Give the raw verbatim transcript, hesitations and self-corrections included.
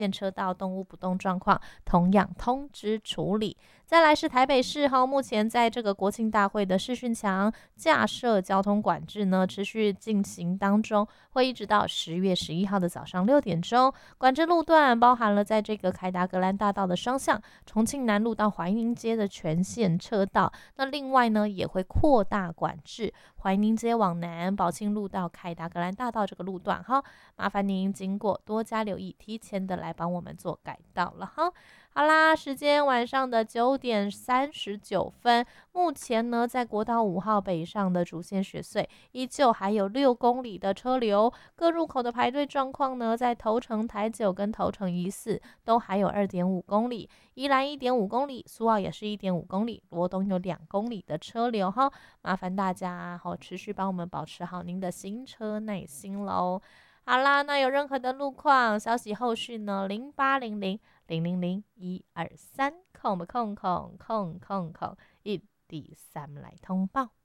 电车道动物不动状况，同样通知处理。再来是台北市哈，目前在这个国庆大会的视讯墙架设交通管制呢，持续进行当中，会一直到十月十一号的早上六点钟。管制路段包含了在这个凯达格兰大道的双向，重庆南路到怀宁街的全线车道。那另外呢，也会扩大管制怀宁街往南、宝庆路到凯达格兰大道这个路段哈，麻烦您经过多加留意，提前的来帮我们做改道了哈。好啦，时间晚上的九点三十九分，目前呢，在国道五号北上的主线雪隧，依旧还有六公里的车流，各入口的排队状况呢，在头城台九跟头城一四都还有二点五公里，宜兰一点五公里，苏澳也是一点五公里，罗东有两公里的车流哈，麻烦大家好持续帮我们保持好您的行车耐心喽。好啦，那有任何的路况消息，后续呢零八零零零零零一二三空不空空空空空一第三来通报。